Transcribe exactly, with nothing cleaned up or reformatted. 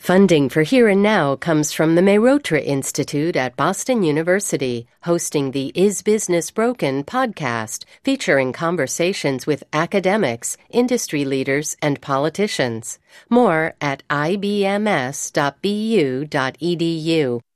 Funding for Here and Now comes from the Mehrotra Institute at Boston University, hosting the Is Business Broken podcast, featuring conversations with academics, industry leaders, and politicians. More at I B M S dot B U dot E D U.